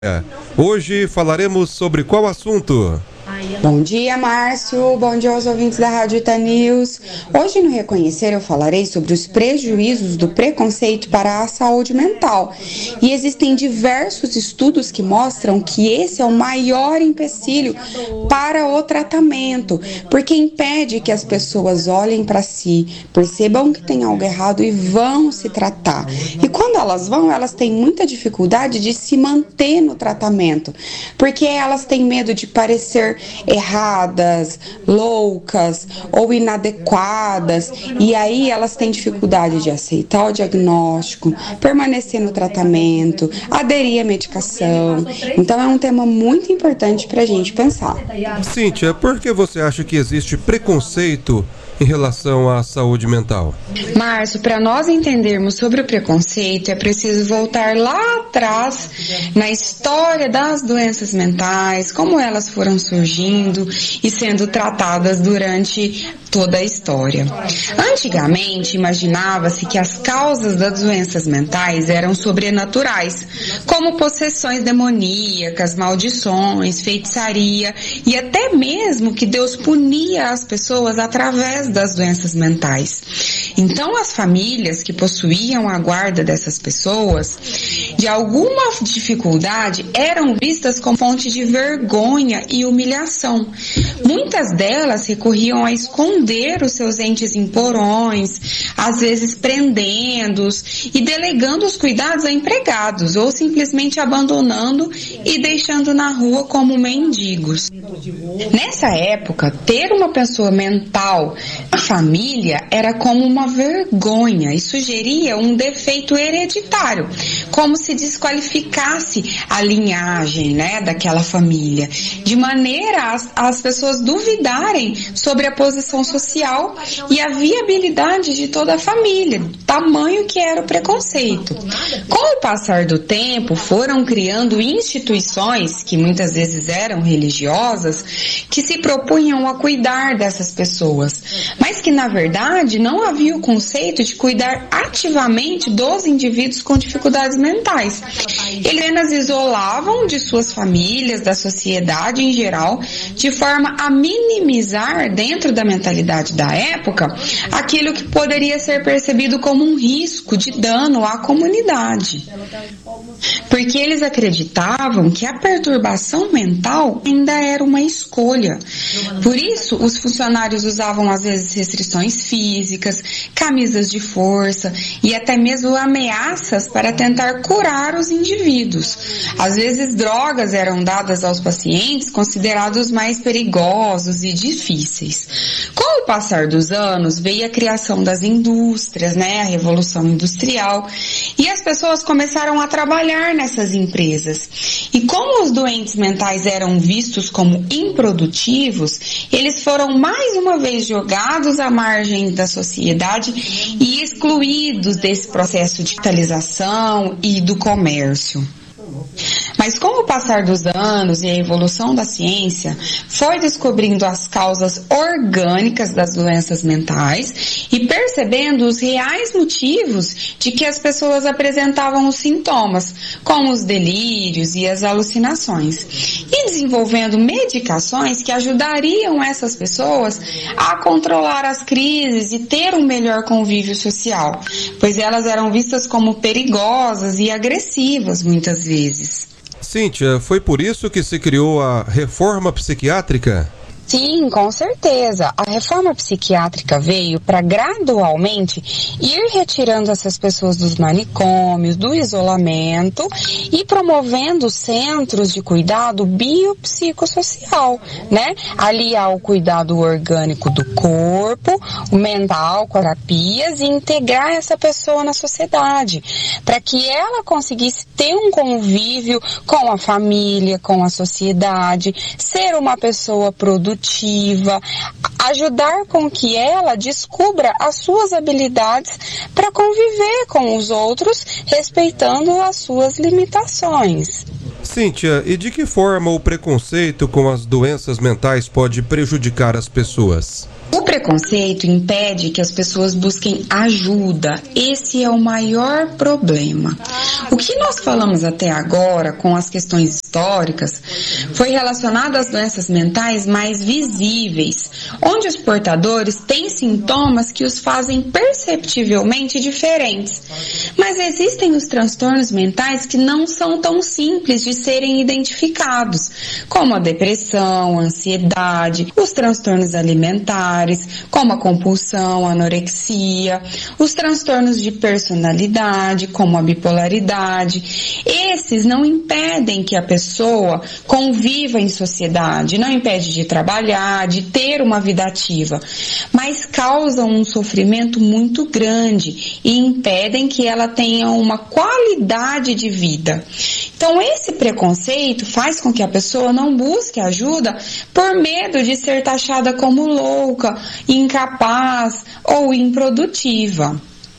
Hoje falaremos sobre qual assunto? Bom dia, Márcio. Bom dia aos ouvintes da Rádio Itanews. Hoje no Reconhecer eu falarei sobre os prejuízos do preconceito para a saúde mental. E existem diversos estudos que mostram que esse é o maior empecilho para o tratamento, porque impede que as pessoas olhem para si, percebam que tem algo errado e vão se tratar. E quando elas vão, elas têm muita dificuldade de se manter no tratamento, porque elas têm medo de parecer erradas, loucas ou inadequadas, e aí elas têm dificuldade de aceitar o diagnóstico, permanecer no tratamento, aderir à medicação. Então é um tema muito importante para a gente pensar. Cíntia, por que você acha que existe preconceito em relação à saúde mental? Márcio, para nós entendermos sobre o preconceito, é preciso voltar lá atrás na história das doenças mentais, como elas foram surgindo e sendo tratadas durante toda a história. Antigamente, imaginava-se que as causas das doenças mentais eram sobrenaturais, como possessões demoníacas, maldições, feitiçaria e até mesmo que Deus punia as pessoas através das doenças mentais. Então, as famílias que possuíam a guarda dessas pessoas, de alguma dificuldade, eram vistas como fonte de vergonha e humilhação. Muitas delas recorriam a esconder os seus entes em porões, às vezes prendendo-os e delegando os cuidados a empregados, ou simplesmente abandonando e deixando na rua como mendigos. Nessa época, ter uma pessoa mental na família era como uma vergonha e sugeria um defeito hereditário, como se desqualificasse a linhagem, daquela família, de maneira as pessoas duvidarem sobre a posição social e a viabilidade de toda a família, tamanho que era o preconceito. Com o passar do tempo, foram criando instituições, que muitas vezes eram religiosas, que se propunham a cuidar dessas pessoas, mas que na verdade não havia o conceito de cuidar ativamente dos indivíduos com dificuldades mentais. Eles apenas isolavam de suas famílias, da sociedade em geral, de forma a minimizar, dentro da mentalidade da época, aquilo que poderia ser percebido como um risco de dano à comunidade. Porque eles acreditavam que a perturbação mental ainda era uma escolha. Por isso, os funcionários usavam às vezes restrições físicas, camisas de força e até mesmo ameaças para tentar curar os indivíduos. Às vezes, drogas eram dadas aos pacientes considerados mais perigosos e difíceis. Com o passar dos anos, veio a criação das indústrias, a Revolução Industrial, e as pessoas começaram a trabalhar nessas empresas. E como os doentes mentais eram vistos como improdutivos, eles foram mais uma vez jogados à margem da sociedade e excluídos desse processo de digitalização e do comércio. Mas com o passar dos anos e a evolução da ciência, foi descobrindo as causas orgânicas das doenças mentais e percebendo os reais motivos de que as pessoas apresentavam os sintomas, como os delírios e as alucinações, e desenvolvendo medicações que ajudariam essas pessoas a controlar as crises e ter um melhor convívio social, pois elas eram vistas como perigosas e agressivas muitas vezes. Cíntia, foi por isso que se criou a reforma psiquiátrica? Sim, com certeza. A reforma psiquiátrica veio para gradualmente ir retirando essas pessoas dos manicômios, do isolamento e promovendo centros de cuidado biopsicossocial, Aliar o cuidado orgânico do corpo, o mental, com terapias e integrar essa pessoa na sociedade, para que ela conseguisse ter um convívio com a família, com a sociedade, ser uma pessoa produtiva, ajudar com que ela descubra as suas habilidades para conviver com os outros, respeitando as suas limitações. Cíntia, e de que forma o preconceito com as doenças mentais pode prejudicar as pessoas? O preconceito impede que as pessoas busquem ajuda. Esse é o maior problema. O que nós falamos até agora com as questões históricas foi relacionado às doenças mentais mais visíveis, onde os portadores têm sintomas que os fazem perceptivelmente diferentes. Mas existem os transtornos mentais que não são tão simples de serem identificados, como a depressão, a ansiedade, os transtornos alimentares, como a compulsão, a anorexia, os transtornos de personalidade, como a bipolaridade. Esses não impedem que a pessoa conviva em sociedade, não impede de trabalhar, de ter uma vida ativa, mas causam um sofrimento muito grande e impedem que ela tenha uma qualidade de vida. Então, esse preconceito faz com que a pessoa não busque ajuda por medo de ser taxada como louca, incapaz ou improdutiva.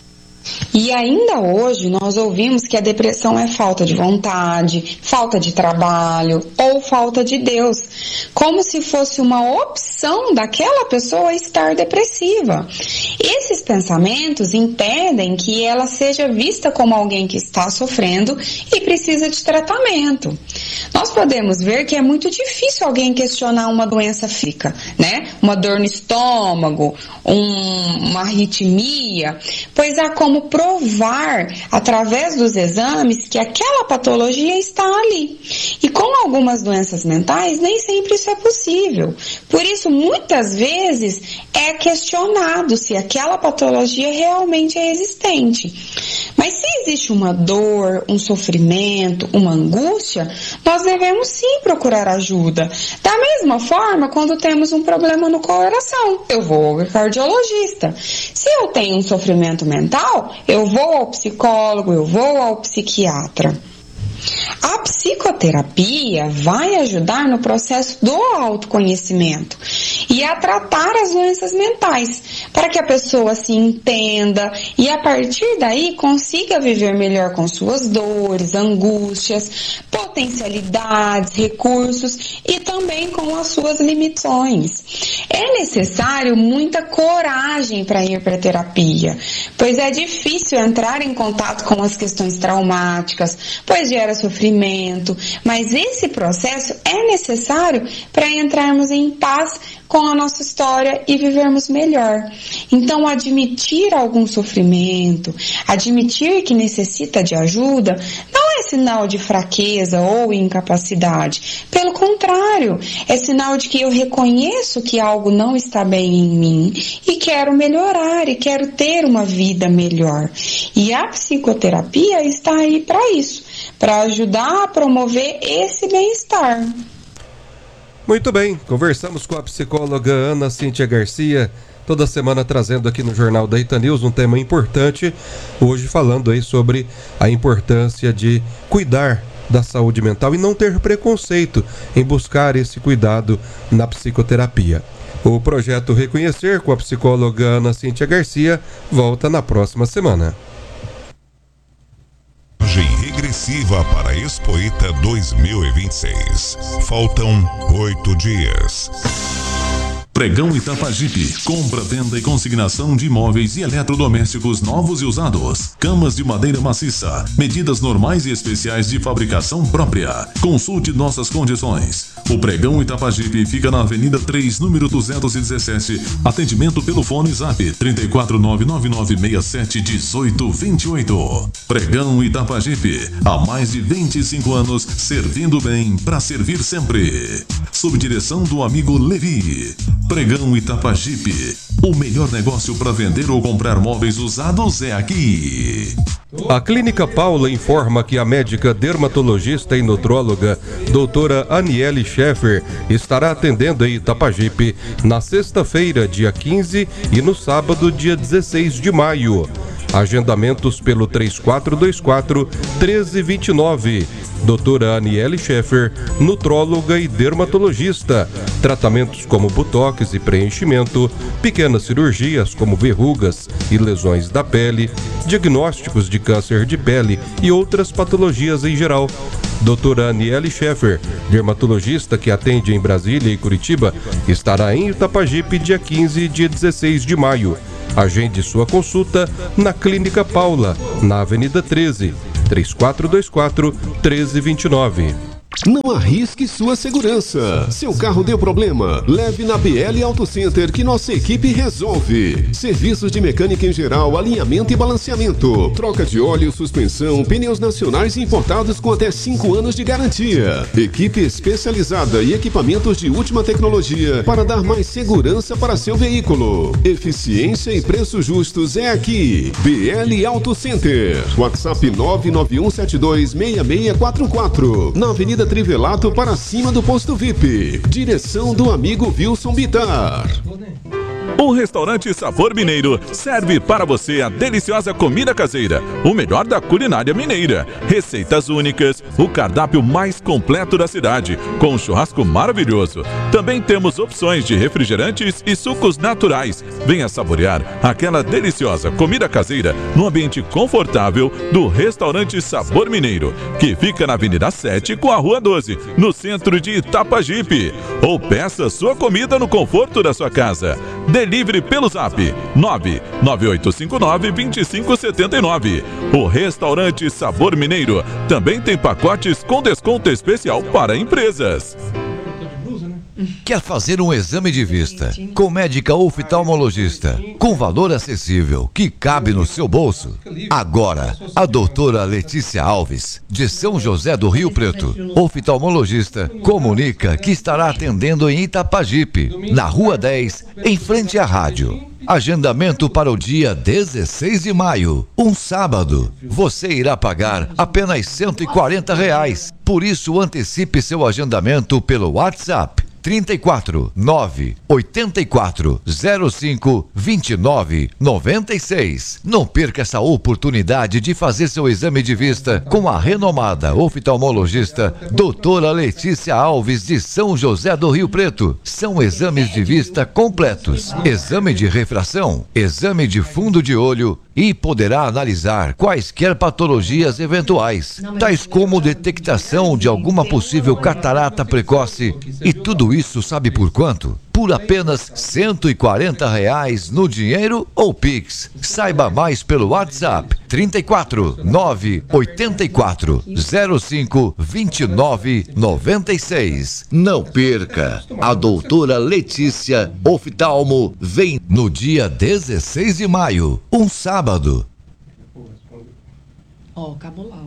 E ainda hoje nós ouvimos que a depressão é falta de vontade, falta de trabalho ou falta de Deus, como se fosse uma opção daquela pessoa estar depressiva. Esses pensamentos impedem que ela seja vista como alguém que está sofrendo e precisa de tratamento. Nós podemos ver que é muito difícil alguém questionar uma doença física, né? Uma dor no estômago, uma arritmia, pois há como provar através dos exames que aquela patologia está ali. E com algumas doenças mentais, nem sempre isso é possível. Por isso, muitas vezes é questionado se aquela patologia realmente é existente. Mas se existe uma dor, um sofrimento, uma angústia, nós devemos sim procurar ajuda. Da mesma forma, quando temos um problema no coração, eu vou ao cardiologista. Se eu tenho um sofrimento mental, eu vou ao psicólogo, eu vou ao psiquiatra. A psicoterapia vai ajudar no processo do autoconhecimento e a tratar as doenças mentais, para que a pessoa se entenda e a partir daí consiga viver melhor com suas dores, angústias, potencialidades, recursos e também com as suas limitações. É necessário muita coragem para ir para a terapia, pois é difícil entrar em contato com as questões traumáticas, pois gera sofrimento, mas esse processo é necessário para entrarmos em paz com a nossa história e vivermos melhor. Então, admitir algum sofrimento, admitir que necessita de ajuda, não é sinal de fraqueza ou incapacidade. Pelo contrário, é sinal de que eu reconheço que algo não está bem em mim e quero melhorar e quero ter uma vida melhor. E a psicoterapia está aí para isso, para ajudar a promover esse bem-estar. Muito bem, conversamos com a psicóloga Ana Cíntia Garcia, toda semana trazendo aqui no Jornal da Itanews um tema importante, hoje falando aí sobre a importância de cuidar da saúde mental e não ter preconceito em buscar esse cuidado na psicoterapia. O projeto Reconhecer com a psicóloga Ana Cíntia Garcia volta na próxima semana. Regressiva para Expoeta 2026. Faltam 8 dias. Pregão Itapajipe, compra, venda e consignação de imóveis e eletrodomésticos novos e usados. Camas de madeira maciça, medidas normais e especiais de fabricação própria. Consulte nossas condições. O Pregão Itapajipe fica na Avenida 3, número 217. Atendimento pelo fone Zap 34999671828. Pregão Itapajipe, há mais de 25 anos, servindo bem para servir sempre. Sob direção do amigo Levi. Pregão Itapajipe, o melhor negócio para vender ou comprar móveis usados é aqui. A Clínica Paula informa que a médica dermatologista e nutróloga doutora Aniele Scheffer estará atendendo em Itapajipe na sexta-feira, dia 15 e no sábado, dia 16 de maio. Agendamentos pelo 3424-1329. Doutora Aniele Scheffer, nutróloga e dermatologista. Tratamentos como botox e preenchimento, pequenas cirurgias como verrugas e lesões da pele, diagnósticos de câncer de pele e outras patologias em geral. Doutora Aniele Schaeffer, dermatologista que atende em Brasília e Curitiba, estará em Itapajipe dia 15 e dia 16 de maio. Agende sua consulta na Clínica Paula, na Avenida 13, 3424-1329. Não arrisque sua segurança. Seu carro deu problema? Leve na BL Auto Center que nossa equipe resolve. Serviços de mecânica em geral, alinhamento e balanceamento. Troca de óleo, suspensão, pneus nacionais e importados com até 5 anos de garantia. Equipe especializada e equipamentos de última tecnologia para dar mais segurança para seu veículo. Eficiência e preços justos é aqui. BL Auto Center. WhatsApp 991726644. Na Avenida Trivelato para cima do posto VIP. Direção do amigo Wilson Bitar. O restaurante Sabor Mineiro serve para você a deliciosa comida caseira, o melhor da culinária mineira, receitas únicas, o cardápio mais completo da cidade, com um churrasco maravilhoso. Também temos opções de refrigerantes e sucos naturais. Venha saborear aquela deliciosa comida caseira no ambiente confortável do restaurante Sabor Mineiro, que fica na Avenida 7 com a Rua 12, no centro de Itapajipe. Ou peça sua comida no conforto da sua casa. Delivery pelo Zap 99859-2579. O restaurante Sabor Mineiro também tem pacotes com desconto especial para empresas. Quer fazer um exame de vista com médica oftalmologista com valor acessível que cabe no seu bolso? Agora, a doutora Letícia Alves, de São José do Rio Preto, oftalmologista, comunica que estará atendendo em Itapajipe, na Rua 10, em frente à rádio. Agendamento para o dia 16 de maio, um sábado. Você irá pagar apenas R$140. Por isso, antecipe seu agendamento pelo WhatsApp 34 984 05 29 96. Não perca essa oportunidade de fazer seu exame de vista com a renomada oftalmologista doutora Letícia Alves, de São José do Rio Preto. São exames de vista completos, exame de refração, exame de fundo de olho, e poderá analisar quaisquer patologias eventuais, tais como detectação de alguma possível catarata precoce. E tudo isso sabe por quanto? Por apenas R$140 no dinheiro ou Pix. Saiba mais pelo WhatsApp 34 984 05 29 96. Não perca! A doutora Letícia Oftalmo vem no dia 16 de maio, um sábado. Acabou lá,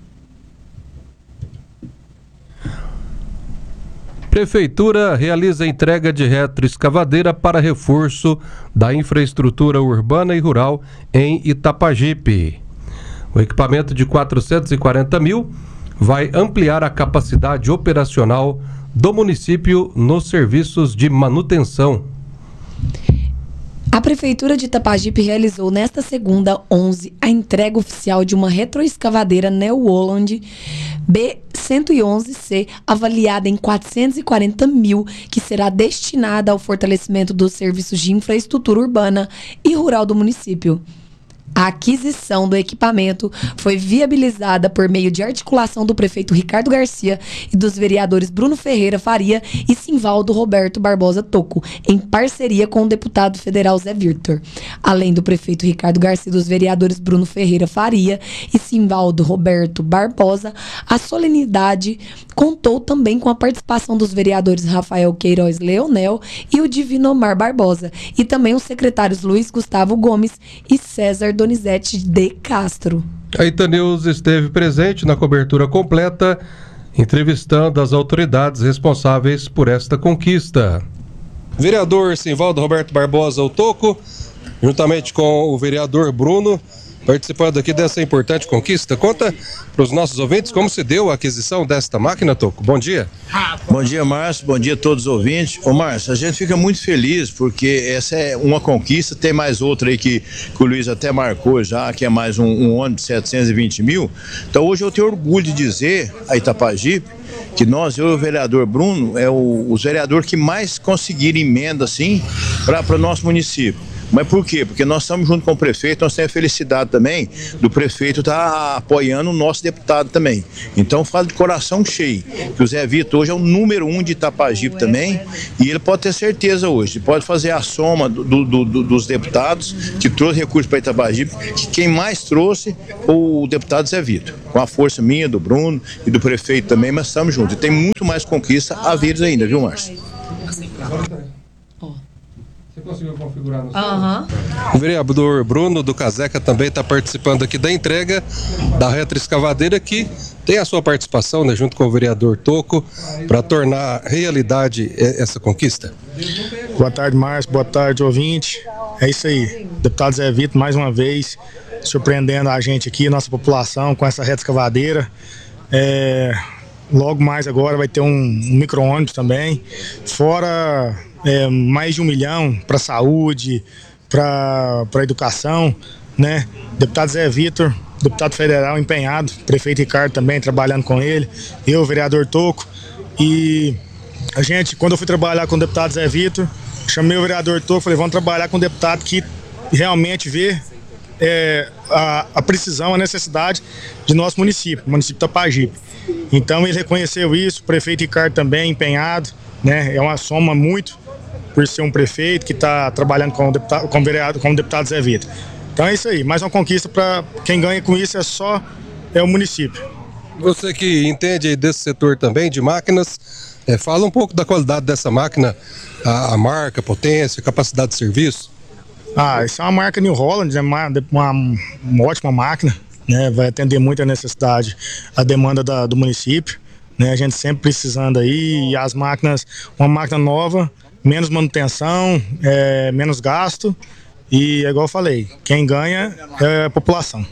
Prefeitura realiza entrega de retroescavadeira para reforço da infraestrutura urbana e rural em Itapajipe. O equipamento de 440 mil vai ampliar a capacidade operacional do município nos serviços de manutenção. A Prefeitura de Itapajipe realizou nesta segunda, 11, a entrega oficial de uma retroescavadeira New Holland B111C, avaliada em 440 mil, que será destinada ao fortalecimento dos serviços de infraestrutura urbana e rural do município. A aquisição do equipamento foi viabilizada por meio de articulação do prefeito Ricardo Garcia e dos vereadores Bruno Ferreira Faria e Simvaldo Roberto Barbosa Tocco, em parceria com o deputado federal Zé Virtor. Além do prefeito Ricardo Garcia e dos vereadores Bruno Ferreira Faria e Simvaldo Roberto Barbosa, a solenidade contou também com a participação dos vereadores Rafael Queiroz Leonel e o Divinomar Barbosa, e também os secretários Luiz Gustavo Gomes e César Donizete de Castro. A Itanews esteve presente na cobertura completa, entrevistando as autoridades responsáveis por esta conquista. Vereador Simvaldo Roberto Barbosa Tocco, juntamente com o vereador Bruno, participando aqui dessa importante conquista. Conta para os nossos ouvintes como se deu a aquisição desta máquina, Tocco. Bom dia. Bom dia, Márcio. Bom dia a todos os ouvintes. Ô, Márcio, a gente fica muito feliz porque essa é uma conquista. Tem mais outra aí que o Luiz até marcou já, que é mais um ônibus de 720 mil. Então hoje eu tenho orgulho de dizer a Itapajipe que nós, eu e o vereador Bruno, é os vereadores que mais conseguiram emenda assim para o nosso município. Mas por quê? Porque nós estamos junto com o prefeito, nós temos a felicidade também do prefeito estar apoiando o nosso deputado também. Então falo de coração cheio, que o Zé Vitor hoje é o número 1 de Itapajipe também, e ele pode ter certeza hoje, pode fazer a soma dos deputados que trouxe recursos para Itapajipe, que quem mais trouxe o deputado Zé Vitor, com a força minha, do Bruno e do prefeito também, mas estamos juntos. E tem muito mais conquista a vir ainda, viu, Márcio? Você conseguiu configurar no seu? O vereador Bruno do Caseca também está participando aqui da entrega da retroescavadeira, que tem a sua participação, né, junto com o vereador Toco, para tornar realidade essa conquista. Boa tarde, Márcio. Boa tarde, ouvinte. É isso aí. Deputado Zé Vitor, mais uma vez, surpreendendo a gente aqui, nossa população, com essa retroescavadeira. Logo mais agora vai ter um micro-ônibus também. Fora mais de 1 milhão para saúde, para educação, né? Deputado Zé Vitor, deputado federal empenhado, prefeito Ricardo também trabalhando com ele, eu, vereador Toco. E a gente, quando eu fui trabalhar com o deputado Zé Vitor, chamei o vereador Toco, falei, vamos trabalhar com um deputado que realmente vê a precisão, a necessidade de nosso município, o município de Itapajipe. Então ele reconheceu isso, o prefeito Ricardo também empenhado, né? É uma soma muito por ser um prefeito que está trabalhando com o deputado Zé Vitor. Então é isso aí, mais uma conquista para quem ganha com isso é o município. Você que entende aí desse setor também de máquinas, fala um pouco da qualidade dessa máquina, a marca, a potência, a capacidade de serviço. Isso é uma marca New Holland, uma ótima máquina, né? Vai atender muito a necessidade, a demanda do município, né? A gente sempre precisando aí, e as máquinas, uma máquina nova, menos manutenção, menos gasto, e é igual eu falei, quem ganha é a população.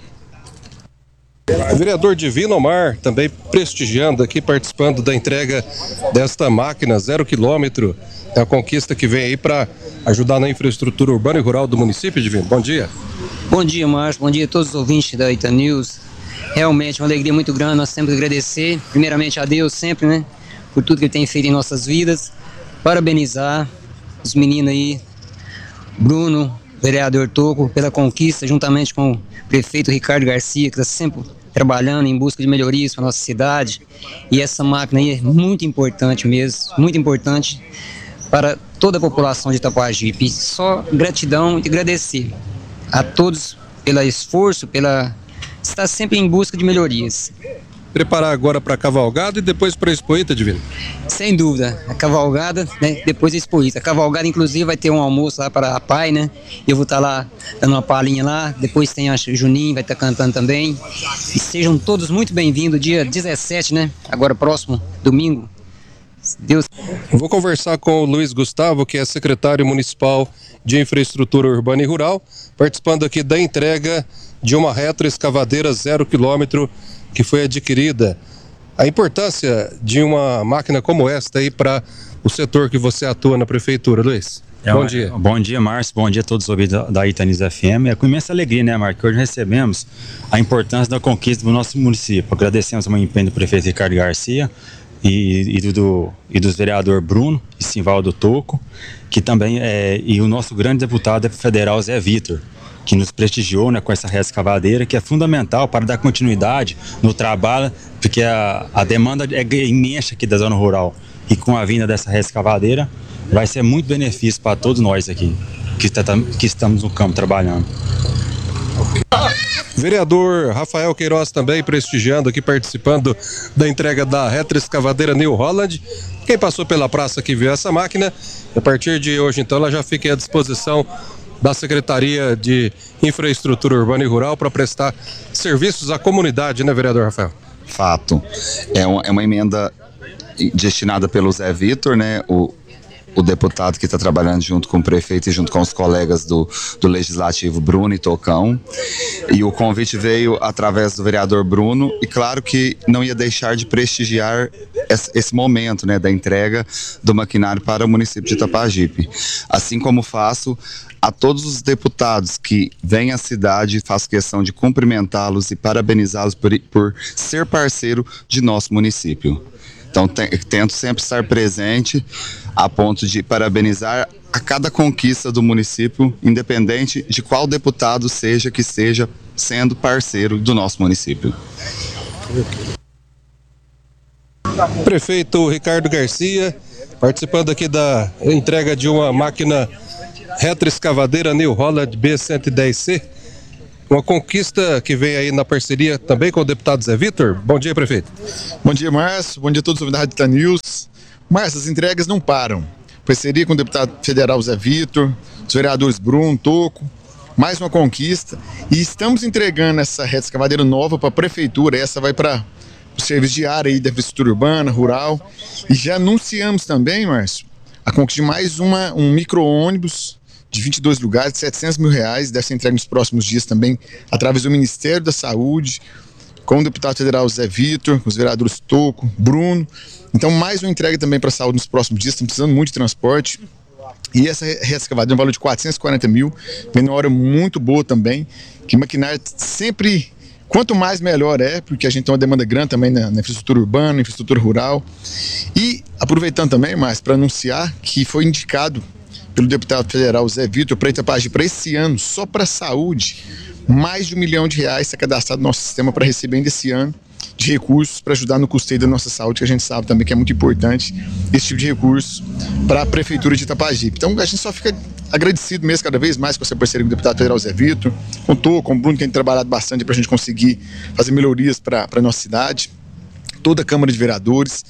O vereador Divino Omar também prestigiando aqui, participando da entrega desta máquina 0 km. É a conquista que vem aí para ajudar na infraestrutura urbana e rural do município, Divino. Bom dia. Bom dia, Márcio. Bom dia a todos os ouvintes da Ita News. Realmente uma alegria muito grande, nós temos que agradecer, primeiramente a Deus sempre, né, por tudo que Ele tem feito em nossas vidas. Parabenizar os meninos aí, Bruno, vereador Toco, pela conquista, juntamente com o prefeito Ricardo Garcia, que está sempre trabalhando em busca de melhorias para a nossa cidade. E essa máquina aí é muito importante mesmo, muito importante para toda a população de Itapajipe. Só gratidão e agradecer a todos pelo esforço, estar sempre em busca de melhorias. Preparar agora para a cavalgada e depois para a Expoíta, Divino? Sem dúvida, a cavalgada, né, depois a Expoíta. A cavalgada, inclusive, vai ter um almoço lá para a PAI, né? Eu vou estar lá dando uma palhinha lá, depois tem o Juninho, vai estar cantando também. E sejam todos muito bem-vindos, dia 17, né? Agora próximo, domingo. Deus. Vou conversar com o Luiz Gustavo, que é secretário municipal de Infraestrutura Urbana e Rural, participando aqui da entrega de uma retroescavadeira 0 km que foi adquirida. A importância de uma máquina como esta aí para o setor que você atua na prefeitura, Luiz. Bom dia. Bom dia, Márcio. Bom dia a todos os ouvintes da Ita News FM. É com imensa alegria, né, Márcio, que hoje recebemos a importância da conquista do nosso município. Agradecemos ao empenho do prefeito Ricardo Garcia e dos vereador Bruno e Simvaldo Toco, que também e o nosso grande deputado federal Zé Vitor, que nos prestigiou, né, com essa retroescavadeira, que é fundamental para dar continuidade no trabalho, porque a demanda é imensa aqui da zona rural. E com a vinda dessa retroescavadeira, vai ser muito benefício para todos nós aqui, que estamos no campo trabalhando. Vereador Rafael Queiroz também prestigiando aqui, participando da entrega da retroescavadeira New Holland. Quem passou pela praça que viu essa máquina, a partir de hoje, então, ela já fica à disposição da Secretaria de Infraestrutura Urbana e Rural para prestar serviços à comunidade, né, vereador Rafael? Fato. É uma emenda destinada pelo Zé Vitor, né, o deputado que está trabalhando junto com o prefeito e junto com os colegas do Legislativo, Bruno e Tocão. E o convite veio através do vereador Bruno, e claro que não ia deixar de prestigiar esse momento, né, da entrega do maquinário para o município de Itapajipe. Assim como faço a todos os deputados que vêm à cidade, faço questão de cumprimentá-los e parabenizá-los por ser parceiro de nosso município. Então tento sempre estar presente a ponto de parabenizar a cada conquista do município, independente de qual deputado seja que esteja sendo parceiro do nosso município. Prefeito Ricardo Garcia, participando aqui da entrega de uma máquina retroescavadeira New Holland B110C, uma conquista que vem aí na parceria também com o deputado Zé Vitor. Bom dia, prefeito. Bom dia, Márcio. Bom dia a todos os ouvintes da Rádio Itanews. Márcio, as entregas não param. Parceria com o deputado federal Zé Vitor, os vereadores Bruno, Toco, mais uma conquista. E estamos entregando essa retroescavadeira nova para a prefeitura. Essa vai para o serviço de área aí da infraestrutura urbana, rural. E já anunciamos também, Márcio, a conquista de mais um micro-ônibus de 22 lugares, de R$700 mil. Deve ser entregue nos próximos dias também, através do Ministério da Saúde, com o deputado federal Zé Vitor, com os vereadores Toco, Bruno. Então, mais uma entrega também para a saúde nos próximos dias. Estamos precisando muito de transporte. E essa retroescavadeira, um valor de R$440 mil, vem numa hora muito boa também. Que maquinário sempre, quanto mais melhor porque a gente tem uma demanda grande também na infraestrutura urbana, na infraestrutura rural. E aproveitando também, mais para anunciar que foi indicado pelo deputado federal Zé Vitor para Itapajipe para esse ano, só para a saúde, mais de R$1 milhão está cadastrado no nosso sistema para receber ainda esse ano de recursos para ajudar no custeio da nossa saúde, que a gente sabe também que é muito importante esse tipo de recurso para a prefeitura de Itapajipe. Então a gente só fica agradecido mesmo cada vez mais com essa parceria com o deputado federal Zé Vitor, com o Bruno, que tem trabalhado bastante para a gente conseguir fazer melhorias para a nossa cidade, toda a Câmara de Vereadores,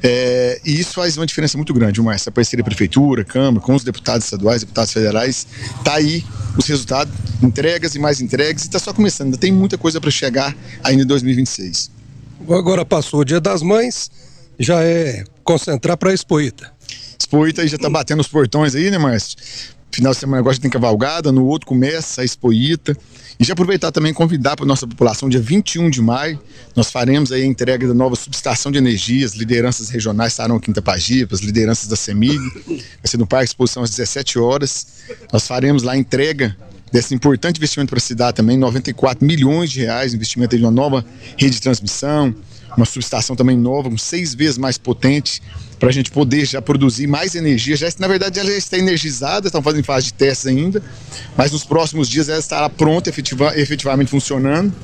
e isso faz uma diferença muito grande, essa parceria prefeitura, Câmara, com os deputados estaduais, deputados federais, tá aí os resultados, entregas e mais entregas, e está só começando, ainda tem muita coisa para chegar ainda em 2026. Agora passou o Dia das Mães, já é concentrar para a Expoita. Expoita aí já está batendo os portões aí, né, Márcio? Final de semana agora já tem cavalgada, no outro começa a Expoita. E já aproveitar também e convidar para a nossa população, dia 21 de maio, nós faremos aí a entrega da nova subestação de energia, as lideranças regionais estarão aqui em Itapajipe, as lideranças da CEMIG, vai ser no Parque Exposição às 17 horas. Nós faremos lá a entrega desse importante investimento para a cidade também, R$94 milhões, investimento de uma nova rede de transmissão, uma subestação também nova, 6 vezes mais potente, para a gente poder já produzir mais energia. Na verdade, ela já está energizada, estão fazendo fase de testes ainda, mas nos próximos dias ela estará pronta, efetivamente funcionando,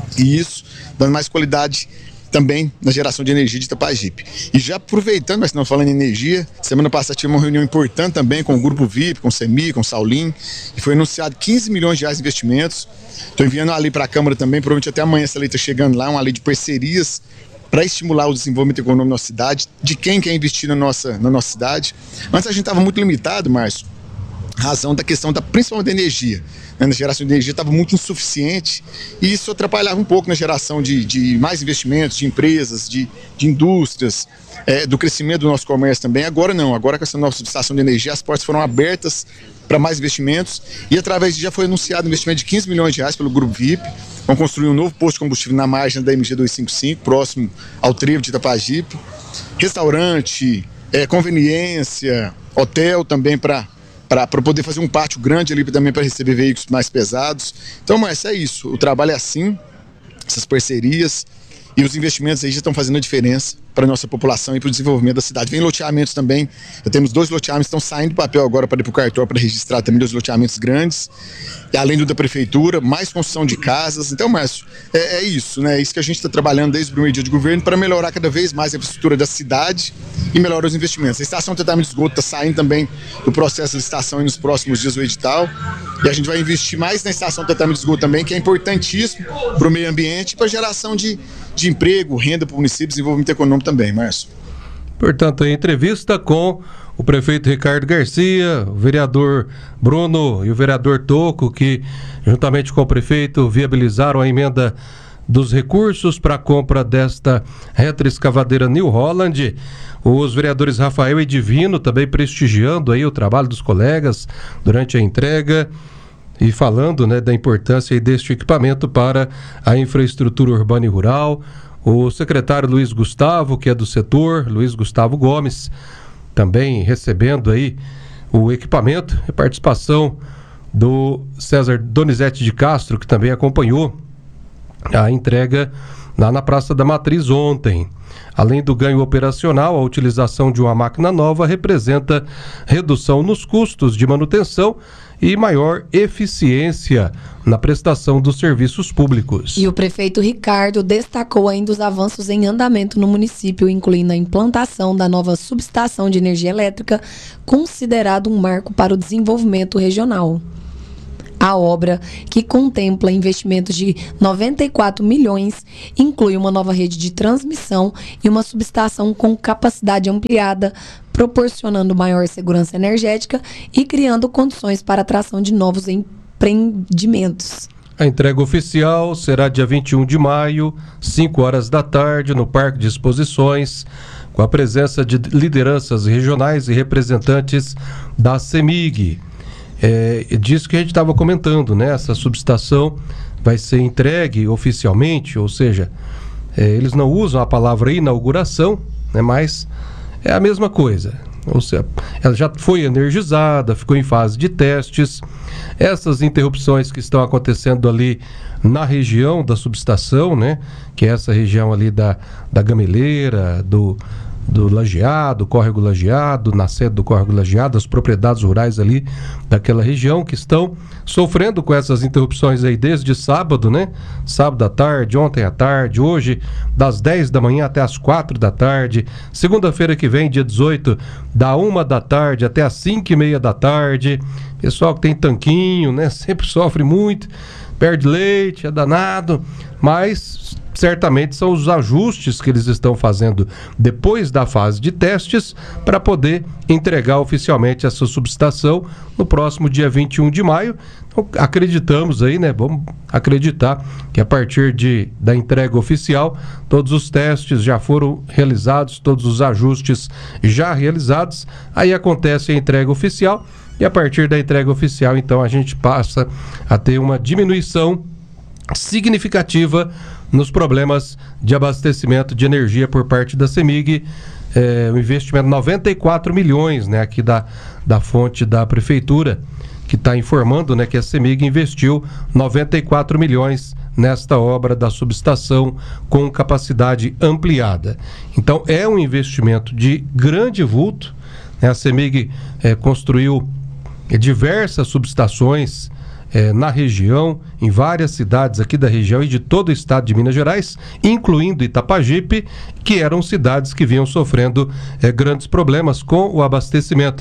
e isso dando mais qualidade também na geração de energia de Itapajipe. E já aproveitando, mas não falando em energia, semana passada tive uma reunião importante também com o Grupo VIP, com o CEMI, com o Saulim, e foi anunciado R$15 milhões de investimentos. Estou enviando a lei para a Câmara também, provavelmente até amanhã essa lei está chegando lá, uma lei de parcerias para estimular o desenvolvimento econômico da nossa cidade, de quem quer investir na nossa cidade. Antes a gente estava muito limitado, Márcio, razão da questão principalmente da energia. Na geração de energia estava muito insuficiente e isso atrapalhava um pouco na geração de mais investimentos, de empresas, de indústrias, do crescimento do nosso comércio também. Agora não, agora com essa nova subestação de energia as portas foram abertas para mais investimentos e através disso já foi anunciado um investimento de R$15 milhões pelo Grupo VIP. Vão construir um novo posto de combustível na margem da MG 255, próximo ao trevo de Itapajipe. Restaurante, conveniência, hotel também para poder fazer um pátio grande ali também para receber veículos mais pesados. Então, Márcio, é isso. O trabalho é assim, essas parcerias e os investimentos aí já estão fazendo a diferença para a nossa população e para o desenvolvimento da cidade. Vem loteamentos também, já temos 2 loteamentos que estão saindo do papel agora para ir para o cartório para registrar também 2 loteamentos grandes, e além do da prefeitura, mais construção de casas. Então, Márcio, é isso, né? É isso que a gente está trabalhando desde o primeiro dia de governo para melhorar cada vez mais a infraestrutura da cidade e melhorar os investimentos. A estação de tratamento de esgoto está saindo também do processo de licitação e nos próximos dias o edital, e a gente vai investir mais na estação de tratamento de esgoto também, que é importantíssimo para o meio ambiente e para a geração de emprego, renda para o município, desenvolvimento econômico também, Márcio. Portanto, a entrevista com o prefeito Ricardo Garcia, o vereador Bruno e o vereador Toco, que juntamente com o prefeito viabilizaram a emenda dos recursos para a compra desta retroescavadeira New Holland. Os vereadores Rafael e Divino também prestigiando aí o trabalho dos colegas durante a entrega e falando, né, da importância deste equipamento para a infraestrutura urbana e rural. O secretário Luiz Gustavo, que é do setor, Luiz Gustavo Gomes, também recebendo aí o equipamento, a participação do César Donizete de Castro, que também acompanhou a entrega lá na Praça da Matriz ontem. Além do ganho operacional, a utilização de uma máquina nova representa redução nos custos de manutenção e maior eficiência na prestação dos serviços públicos. E o prefeito Ricardo destacou ainda os avanços em andamento no município, incluindo a implantação da nova subestação de energia elétrica, considerado um marco para o desenvolvimento regional. A obra, que contempla investimentos de 94 milhões, inclui uma nova rede de transmissão e uma subestação com capacidade ampliada, proporcionando maior segurança energética e criando condições para a atração de novos empreendimentos. A entrega oficial será dia 21 de maio, 5 horas da tarde, no Parque de Exposições, com a presença de lideranças regionais e representantes da CEMIG. Disso que a gente estava comentando, né? Essa subestação vai ser entregue oficialmente, ou seja, eles não usam a palavra inauguração, né? Mas é a mesma coisa. Ou seja, ela já foi energizada, ficou em fase de testes. Essas interrupções que estão acontecendo ali na região da subestação, né? Que é essa região ali da Gameleira, do Lajeado, Córrego Lajeado, na sede do Córrego Lajeado, as propriedades rurais ali daquela região que estão sofrendo com essas interrupções aí desde sábado, né? Sábado à tarde, ontem à tarde, hoje das 10 da manhã até as 4 da tarde, segunda-feira que vem, dia 18, da 1 da tarde até as 5:30 da tarde. Pessoal que tem tanquinho, né? Sempre sofre muito, perde leite, é danado, mas certamente são os ajustes que eles estão fazendo depois da fase de testes para poder entregar oficialmente essa subestação no próximo dia 21 de maio. Então, acreditamos aí, né? Vamos acreditar que a partir da entrega oficial, todos os testes já foram realizados, todos os ajustes já realizados, aí acontece a entrega oficial e a partir da entrega oficial, então, a gente passa a ter uma diminuição significativa nos problemas de abastecimento de energia por parte da CEMIG. O investimento de 94 milhões, né, aqui da fonte da prefeitura, que está informando, né, que a CEMIG investiu 94 milhões nesta obra da subestação com capacidade ampliada. Então é um investimento de grande vulto, né? A CEMIG construiu diversas subestações na região, em várias cidades aqui da região e de todo o estado de Minas Gerais, incluindo Itapajipe, que eram cidades que vinham sofrendo grandes problemas com o abastecimento.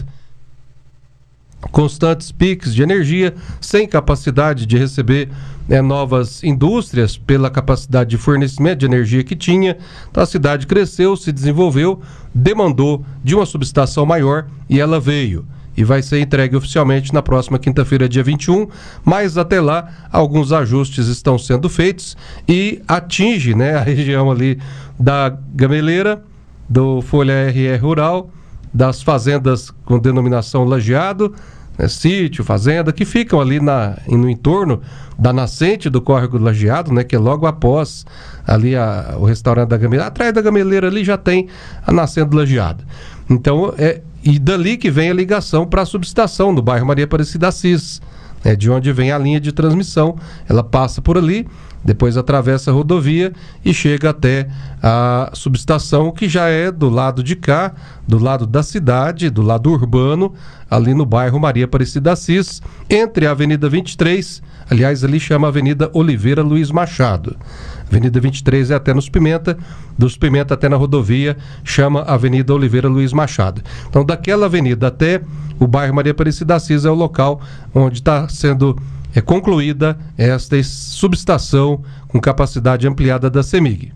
Constantes piques de energia, sem capacidade de receber novas indústrias pela capacidade de fornecimento de energia que tinha. Então a cidade cresceu, se desenvolveu, demandou de uma subestação maior e ela veio. E vai ser entregue oficialmente na próxima quinta-feira, dia 21, mas até lá alguns ajustes estão sendo feitos e atinge, né, a região ali da Gameleira, do Folha RR Rural, das fazendas com denominação Lajeado, né, sítio, fazenda, que ficam ali no entorno da nascente do Córrego Lajeado, né, que é logo após ali o restaurante da Gameleira. Atrás da Gameleira ali já tem a nascente do Lajeado. Então, e dali que vem a ligação para a subestação do bairro Maria Aparecida Assis, de onde vem a linha de transmissão. Ela passa por ali, depois atravessa a rodovia e chega até a subestação, que já é do lado de cá, do lado da cidade, do lado urbano, ali no bairro Maria Aparecida Assis, entre a Avenida 23, aliás, ali chama Avenida Oliveira Luiz Machado. Avenida 23 é até nos Pimenta, dos Pimenta até na rodovia, chama Avenida Oliveira Luiz Machado. Então, daquela avenida até o bairro Maria Aparecida Assis é o local onde está sendo concluída esta subestação com capacidade ampliada da CEMIG.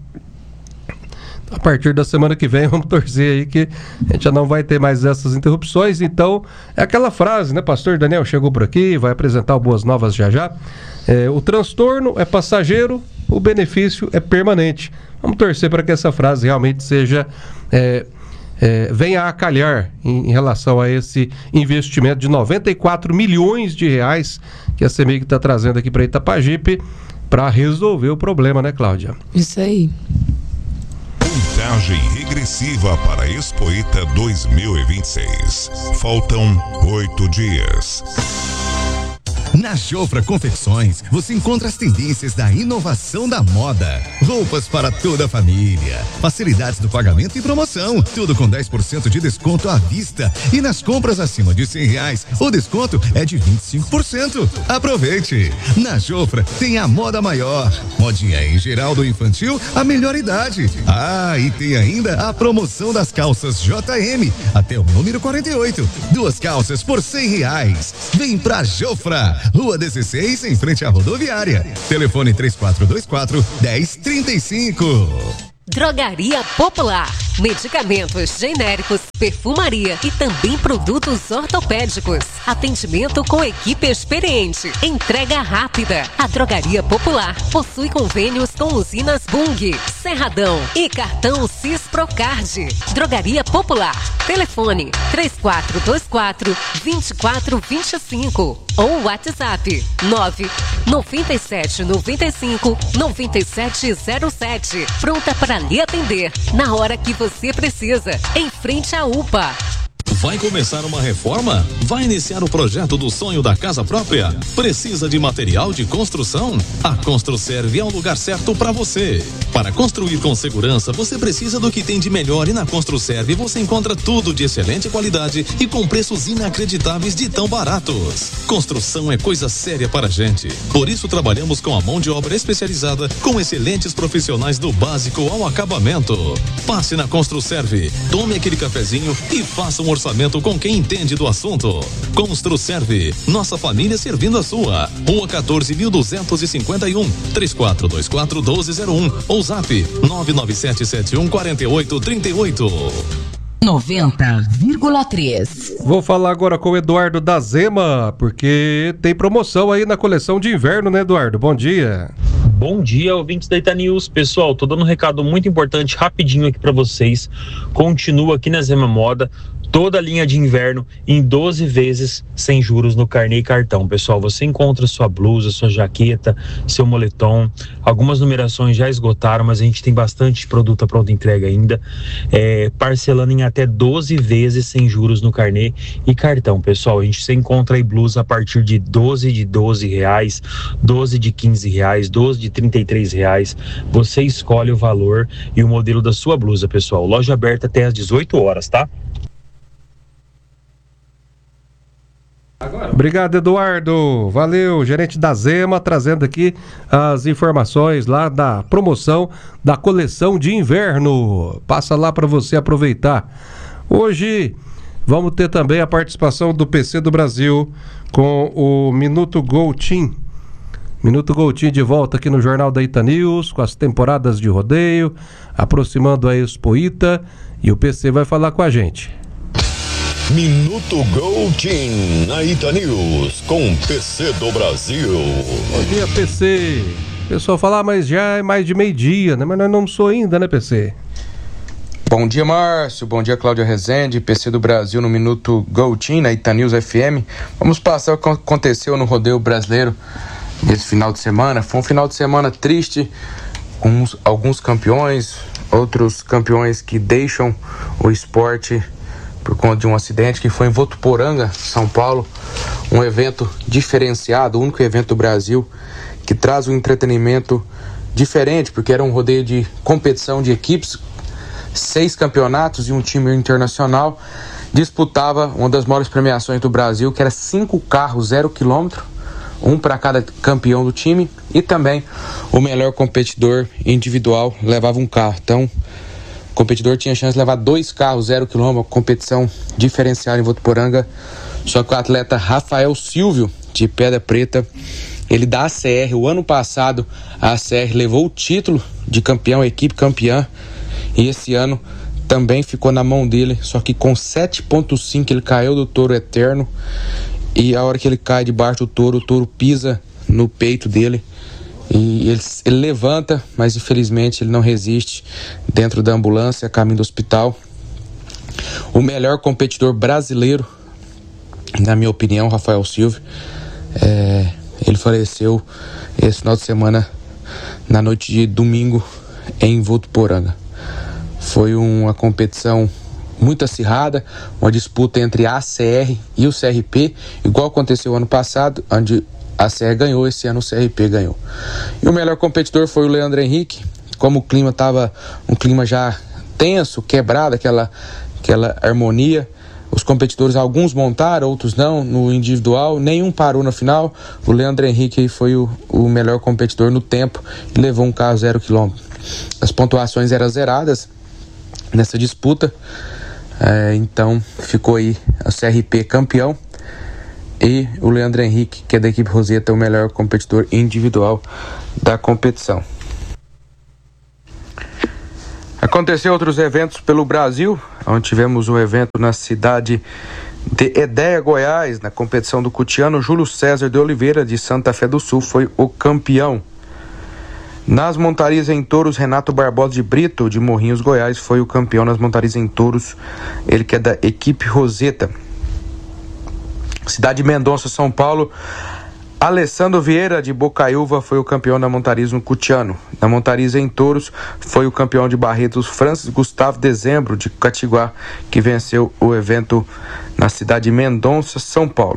A partir da semana que vem, vamos torcer aí que a gente já não vai ter mais essas interrupções. Então, é aquela frase, né? Pastor Daniel chegou por aqui, vai apresentar o Boas Novas já já. O transtorno é passageiro, o benefício é permanente. Vamos torcer para que essa frase realmente seja... venha a calhar em relação a esse investimento de 94 milhões de reais que a CEMIG está trazendo aqui para Itapajipe para resolver o problema, né, Cláudia? Isso aí. Contagem regressiva para a Expoeta 2026. Faltam 8 dias. Na Jofra Confecções, você encontra as tendências da inovação da moda. Roupas para toda a família, facilidades do pagamento e promoção, tudo com 10% de desconto à vista. E nas compras acima de R$100, o desconto é de 25%. Aproveite! Na Jofra tem a moda maior, modinha em geral do infantil, a melhor idade. Ah, e tem ainda a promoção das calças JM, até o número 48. 2 calças por R$100. Vem pra Jofra, Rua 16, em frente à rodoviária. Telefone 3424-1035. Drogaria Popular. Medicamentos genéricos, perfumaria e também produtos ortopédicos. Atendimento com equipe experiente. Entrega rápida. A Drogaria Popular possui convênios com usinas Bung, Cerradão e cartão Cisprocard. Drogaria Popular. Telefone 3424-2425 ou WhatsApp 99795-9707. Pronta para lhe atender na hora que você precisa, em frente à UPA. Vai começar uma reforma? Vai iniciar o projeto do sonho da casa própria? Precisa de material de construção? A Construserve é o lugar certo para você. Para construir com segurança, você precisa do que tem de melhor, e na Construserve você encontra tudo de excelente qualidade e com preços inacreditáveis de tão baratos. Construção é coisa séria para a gente. Por isso trabalhamos com a mão de obra especializada, com excelentes profissionais do básico ao acabamento. Passe na Construserve, tome aquele cafezinho e faça um orçamento com quem entende do assunto. Construserve, nossa família servindo a sua. Rua 14.251, 3424-1201 ou zap 997714838. 90,3. Vou falar agora com o Eduardo da Zema, porque tem promoção aí na coleção de inverno, né, Eduardo? Bom dia. Bom dia, ouvintes da Itanews. Pessoal, tô dando um recado muito importante, rapidinho aqui pra vocês. Continua aqui na Zema Moda toda a linha de inverno em 12 vezes sem juros no carnê e cartão. Pessoal, você encontra sua blusa, sua jaqueta, seu moletom. Algumas numerações já esgotaram, mas a gente tem bastante produto à pronta entrega ainda. Parcelando em até 12 vezes sem juros no carnê e cartão. Pessoal, a gente se encontra aí blusa a partir de 12 de R$12, 12 de R$15, 12 de R$33. Você escolhe o valor e o modelo da sua blusa, pessoal. Loja aberta até às 18 horas, tá? Obrigado, Eduardo. Valeu, gerente da Zema, trazendo aqui as informações lá da promoção da coleção de inverno. Passa lá para você aproveitar. Hoje vamos ter também a participação do PC do Brasil com o Minuto Gol Team. Minuto Gol Team de volta aqui no Jornal da Itanews, com as temporadas de rodeio, aproximando a Expoita, e o PC vai falar com a gente. Minuto Gol Team na Itanews com PC do Brasil. Bom dia, PC. O pessoal fala, mas já é mais de meio-dia, né? Mas nós não somos ainda, né, PC? Bom dia, Márcio. Bom dia, Cláudia Rezende, PC do Brasil no Minuto Gol Team na Itanews FM. Vamos passar o que aconteceu no rodeio brasileiro nesse final de semana. Foi um final de semana triste, com alguns campeões, outros campeões que deixam o esporte por conta de um acidente que foi em Votuporanga, São Paulo. Um evento diferenciado, o único evento do Brasil que traz um entretenimento diferente, porque era um rodeio de competição de equipes, 6 campeonatos e um time internacional disputava uma das maiores premiações do Brasil, que era 5 carros 0 km, um para cada campeão do time, e também o melhor competidor individual levava um carro. Então o competidor tinha chance de levar 2 carros 0 km, competição diferenciada em Votuporanga. Só que o atleta Rafael Silvio, de Pedra Preta, ele da ACR, o ano passado a ACR levou o título de campeão, a equipe campeã, e esse ano também ficou na mão dele, só que com 7.5 ele caiu do touro eterno, e a hora que ele cai debaixo do touro, o touro pisa no peito dele. E ele levanta, mas infelizmente ele não resiste dentro da ambulância, a caminho do hospital. O melhor competidor brasileiro, na minha opinião, Rafael Silvio, ele faleceu esse final de semana, na noite de domingo, em Votuporanga. Foi uma competição muito acirrada, uma disputa entre a ACR e o CRP, igual aconteceu ano passado, onde a CR ganhou, esse ano o CRP ganhou. E o melhor competidor foi o Leandro Henrique. Como o clima estava um clima já tenso, quebrado, aquela harmonia, os competidores, alguns montaram, outros não, no individual, nenhum parou no final. O Leandro Henrique foi o melhor competidor no tempo e levou um carro 0 km. As pontuações eram zeradas nessa disputa, então ficou aí a CRP campeão e o Leandro Henrique, que é da equipe Roseta, o melhor competidor individual da competição. Aconteceu outros eventos pelo Brasil, onde tivemos um evento na cidade de Edéia, Goiás, na competição do cutiano. Júlio César de Oliveira, de Santa Fé do Sul, foi o campeão. Nas montarias em touros, Renato Barbosa de Brito, de Morrinhos, Goiás, foi o campeão nas montarias em touros, ele que é da equipe Roseta. Cidade de Mendonça, São Paulo, Alessandro Vieira, de Bocaiúva, foi o campeão da montarismo cutiano. Na montarias em touros, foi o campeão de Barretos, Francis Gustavo Dezembro, de Catiguá, que venceu o evento na cidade de Mendonça, São Paulo.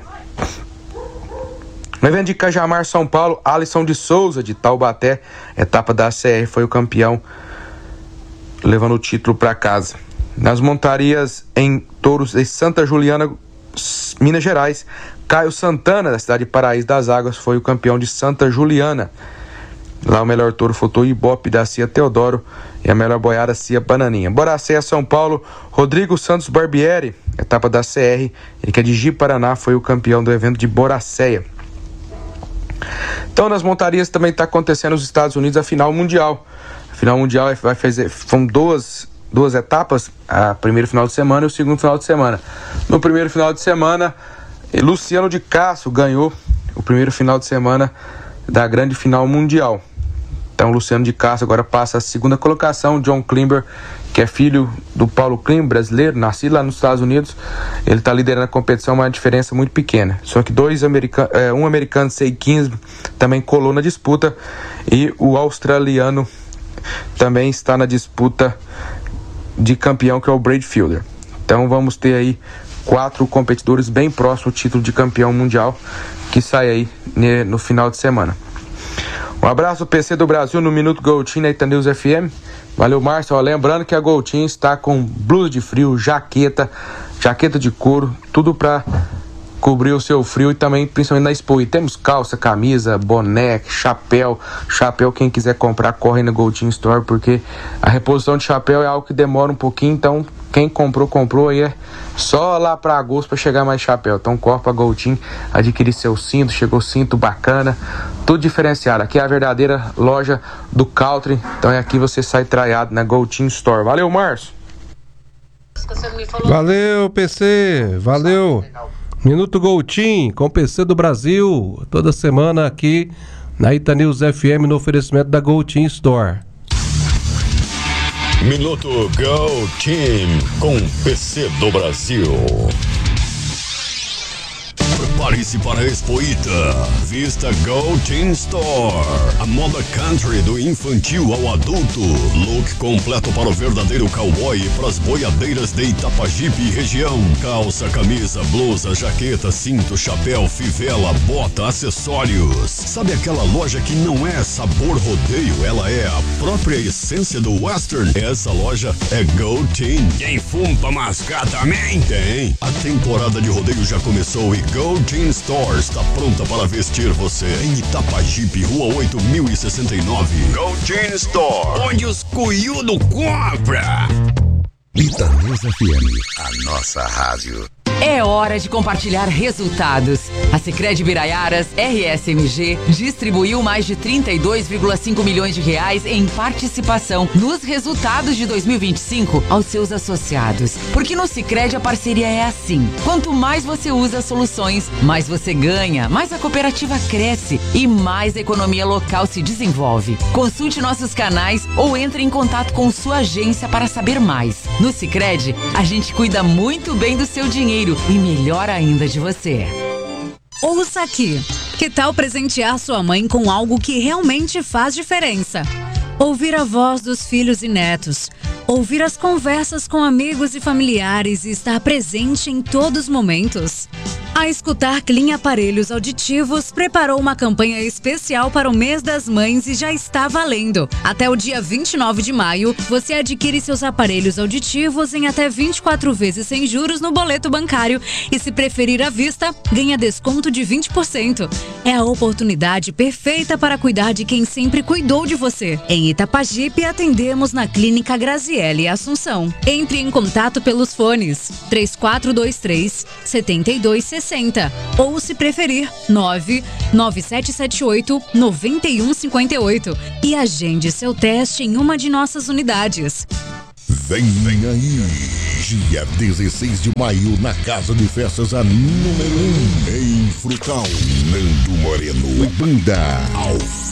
No evento de Cajamar, São Paulo, Alisson de Souza, de Taubaté, etapa da ACR, foi o campeão, levando o título para casa. Nas montarias em touros de Santa Juliana, Minas Gerais, Caio Santana, da cidade de Paraíso das Águas, foi o campeão de Santa Juliana. Lá o melhor touro foi o Ibope da Cia Teodoro e a melhor boiada Cia Bananinha. Boracéia, São Paulo, Rodrigo Santos Barbieri, etapa da CR, ele que é de Ji-Paraná, foi o campeão do evento de Boracéia. Então nas montarias também está acontecendo nos Estados Unidos a final mundial. A final mundial vai fazer, foram duas etapas, a primeiro final de semana e o segundo final de semana. No primeiro final de semana, Luciano de Castro ganhou o primeiro final de semana da grande final mundial. Então Luciano de Castro agora passa a segunda colocação. John Klimber, que é filho do Paulo Klimber, brasileiro, nascido lá nos Estados Unidos, ele está liderando a competição, uma diferença muito pequena. Só que um americano C15 também colou na disputa e o australiano também está na disputa de campeão, que é o Brad Fielder. Então vamos ter aí 4 competidores bem próximos ao título de campeão mundial, que sai aí no final de semana. Um abraço, PC do Brasil, no Minuto Gold Team na Itanews FM. Valeu, Márcio. Lembrando que a Gold Team está com blusa de frio, jaqueta de couro, tudo para cobrir o seu frio e também, principalmente na Expo. E temos calça, camisa, boné, chapéu. Quem quiser comprar, corre na Gold Team Store, porque a reposição de chapéu é algo que demora um pouquinho, então quem comprou aí é só lá para agosto para chegar mais chapéu. Então corre pra Gold Team, adquirir seu cinto, chegou cinto bacana, tudo diferenciado. Aqui é a verdadeira loja do country, então é aqui você sai traiado na Gold Team Store. Valeu, Márcio. Valeu, PC, valeu. Minuto Gold Team com PC do Brasil, toda semana aqui na Itanews FM no oferecimento da Gold Team Store. Minuto Gold Team com PC do Brasil. Prepare-se para a Expoita. Vista Gold Team Store. A moda country do infantil ao adulto. Look completo para o verdadeiro cowboy e para as boiadeiras de Itapajipe e região. Calça, camisa, blusa, jaqueta, cinto, chapéu, fivela, bota, acessórios. Sabe aquela loja que não é sabor rodeio? Ela é a própria essência do western. Essa loja é Gold Team. Tem fumo pra mascar também? Tem. A temporada de rodeio já começou e Gold Team Store está pronta para vestir você em Itapajipe, Rua 8069. Gold Team Store, onde os cuiudo compra. Itanews FM, a nossa rádio. É hora de compartilhar resultados. A Sicredi Biraiaras RSMG distribuiu mais de 32,5 milhões de reais em participação nos resultados de 2025 aos seus associados. Porque no Sicredi a parceria é assim. Quanto mais você usa soluções, mais você ganha, mais a cooperativa cresce e mais a economia local se desenvolve. Consulte nossos canais ou entre em contato com sua agência para saber mais. No Sicredi, a gente cuida muito bem do seu dinheiro e melhor ainda de você. Ouça aqui. Que tal presentear sua mãe com algo que realmente faz diferença? Ouvir a voz dos filhos e netos. Ouvir as conversas com amigos e familiares e estar presente em todos os momentos. A Escutar Clean Aparelhos Auditivos preparou uma campanha especial para o mês das mães e já está valendo. Até o dia 29 de maio, você adquire seus aparelhos auditivos em até 24 vezes sem juros no boleto bancário e, se preferir à vista, ganha desconto de 20%. É a oportunidade perfeita para cuidar de quem sempre cuidou de você. Em Itapajipe, atendemos na Clínica Graziele Assunção. Entre em contato pelos fones 3423-7260 ou, se preferir, 99778-9158 e agende seu teste em uma de nossas unidades. Vem aí, dia 16 de maio, na Casa de Festas, a número 1, em Frutal, Nando Moreno, Banda Alfa.